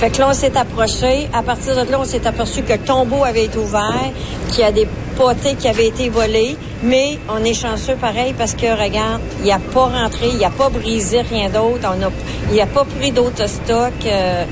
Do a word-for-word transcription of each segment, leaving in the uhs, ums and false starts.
Fait que là, on s'est approché. À partir de là, on s'est aperçu que le tombeau avait été ouvert, qu'il y a des potées qui avaient été volées. Mais on est chanceux pareil parce que, regarde, il n'a pas rentré, il n'a pas brisé rien d'autre. On a, il n'a pas pris d'autres stocks. Euh,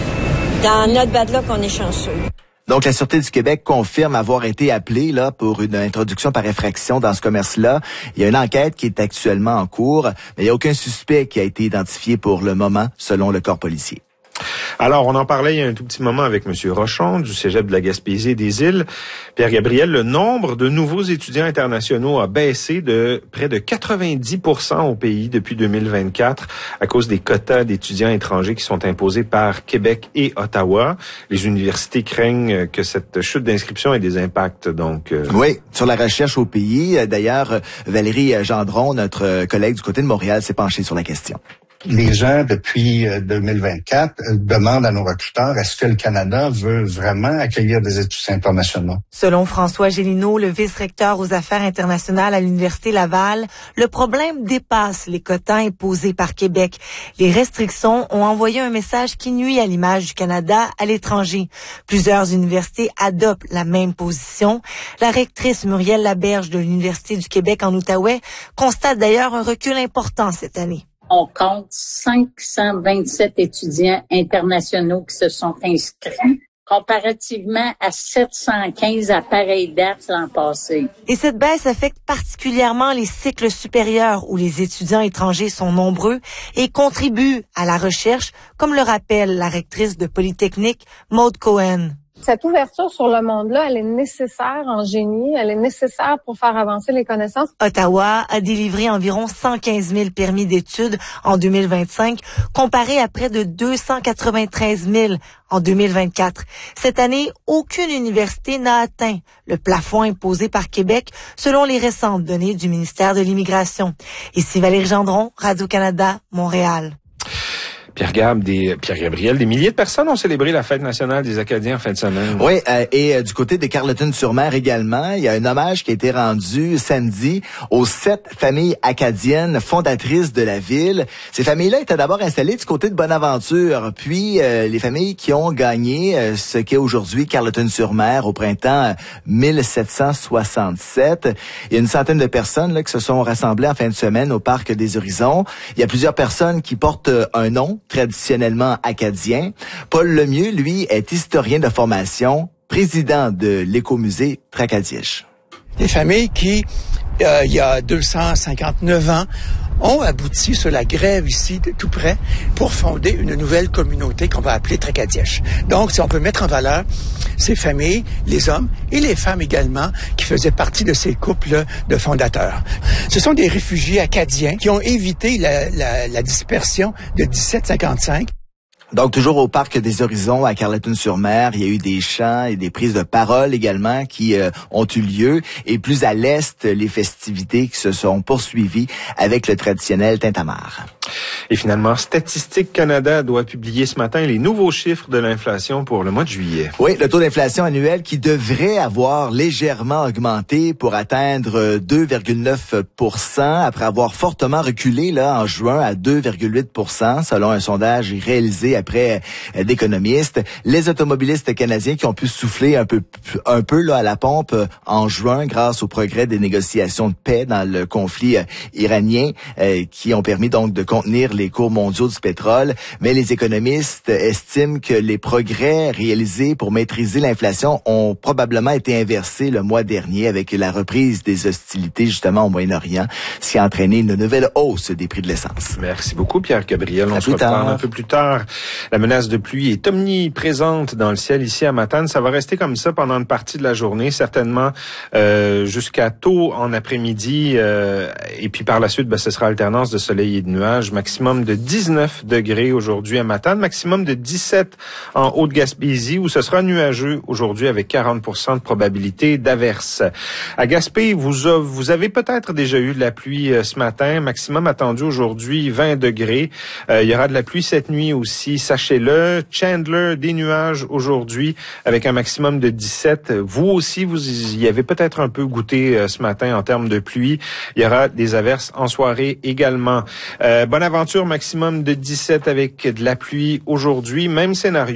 dans notre bad-luck, on est chanceux. Donc, la Sûreté du Québec confirme avoir été appelée là pour une introduction par effraction dans ce commerce-là. Il y a une enquête qui est actuellement en cours, mais il n'y a aucun suspect qui a été identifié pour le moment, selon le corps policier. Alors, on en parlait il y a un tout petit moment avec M. Rochon du Cégep de la Gaspésie et des Îles. Pierre-Gabriel, le nombre de nouveaux étudiants internationaux a baissé de près de quatre-vingt-dix pour cent au pays depuis deux mille vingt-quatre à cause des quotas d'étudiants étrangers qui sont imposés par Québec et Ottawa. Les universités craignent que cette chute d'inscription ait des impacts. Donc, euh... Oui, sur la recherche au pays. D'ailleurs, Valérie Gendron, notre collègue du côté de Montréal, s'est penchée sur la question. Les gens, depuis deux mille vingt-quatre, demandent à nos recruteurs, est-ce que le Canada veut vraiment accueillir des étudiants internationaux? Selon François Gélineau, le vice-recteur aux affaires internationales à l'Université Laval, le problème dépasse les quotas imposés par Québec. Les restrictions ont envoyé un message qui nuit à l'image du Canada à l'étranger. Plusieurs universités adoptent la même position. La rectrice Muriel Laberge de l'Université du Québec en Outaouais constate d'ailleurs un recul important cette année. On compte cinq cent vingt-sept étudiants internationaux qui se sont inscrits, comparativement à sept cent quinze à pareille date l'an passé. Et cette baisse affecte particulièrement les cycles supérieurs où les étudiants étrangers sont nombreux et contribuent à la recherche, comme le rappelle la rectrice de Polytechnique, Maude Cohen. Cette ouverture sur le monde-là, elle est nécessaire en génie, elle est nécessaire pour faire avancer les connaissances. Ottawa a délivré environ cent quinze mille permis d'études en deux mille vingt-cinq, comparé à près de deux cent quatre-vingt-treize mille en deux mille vingt-quatre. Cette année, aucune université n'a atteint le plafond imposé par Québec, selon les récentes données du ministère de l'Immigration. Ici Valérie Gendron, Radio-Canada, Montréal. Pierre-Gab, des, Pierre-Gabriel, des milliers de personnes ont célébré la fête nationale des Acadiens en fin de semaine. Oui, euh, et euh, du côté de Carleton-sur-Mer également, il y a un hommage qui a été rendu samedi aux sept familles acadiennes fondatrices de la ville. Ces familles-là étaient d'abord installées du côté de Bonaventure, puis euh, les familles qui ont gagné euh, ce qu'est aujourd'hui Carleton-sur-Mer au printemps mille sept cent soixante-sept. Il y a une centaine de personnes là, qui se sont rassemblées en fin de semaine au Parc des Horizons. Il y a plusieurs personnes qui portent euh, un nom traditionnellement acadien. Paul Lemieux, lui, est historien de formation, président de l'écomusée Tracadie. Des familles qui, euh, il y a deux cent cinquante-neuf ans, ont abouti sur la grève ici, de tout près, pour fonder une nouvelle communauté qu'on va appeler Tracadie. Donc, si on peut mettre en valeur ces familles, les hommes et les femmes également, qui faisaient partie de ces couples de fondateurs. Ce sont des réfugiés acadiens qui ont évité la, la, la dispersion de dix-sept cinquante-cinq. Donc, toujours au Parc des Horizons, à Carleton-sur-Mer, il y a eu des chants et des prises de parole également qui euh, ont eu lieu. Et plus à l'est, les festivités qui se sont poursuivies avec le traditionnel tintamarre. Et finalement, Statistique Canada doit publier ce matin les nouveaux chiffres de l'inflation pour le mois de juillet. Oui, le taux d'inflation annuel qui devrait avoir légèrement augmenté pour atteindre deux virgule neuf pour cent après avoir fortement reculé là en juin à deux virgule huit pour cent selon un sondage réalisé après d'économistes. Les automobilistes canadiens qui ont pu souffler un peu un peu là à la pompe en juin grâce au progrès des négociations de paix dans le conflit iranien euh, qui ont permis donc de contenir les cours mondiaux du pétrole, mais les économistes estiment que les progrès réalisés pour maîtriser l'inflation ont probablement été inversés le mois dernier avec la reprise des hostilités justement au Moyen-Orient, ce qui a entraîné une nouvelle hausse des prix de l'essence. Merci beaucoup Pierre-Gabriel. On à se reparle un peu plus tard. La menace de pluie est omniprésente dans le ciel ici à Matane. Ça va rester comme ça pendant une partie de la journée, certainement euh, jusqu'à tôt en après-midi. Euh, et puis par la suite, ben, ce sera alternance de soleil et de nuages. Maximum de dix-neuf degrés aujourd'hui à Matane, maximum de dix-sept en Haute-Gaspésie où ce sera nuageux aujourd'hui avec quarante pour cent de probabilité d'averse. À Gaspé, vous, a, vous avez peut-être déjà eu de la pluie euh, ce matin, maximum attendu aujourd'hui vingt degrés. Euh, il y aura de la pluie cette nuit aussi, sachez-le. Chandler, des nuages aujourd'hui avec un maximum de dix-sept. Vous aussi, vous y avez peut-être un peu goûté euh, ce matin en termes de pluie. Il y aura des averses en soirée également. Euh, Bonaventure, maximum de dix-sept avec de la pluie aujourd'hui. Même scénario.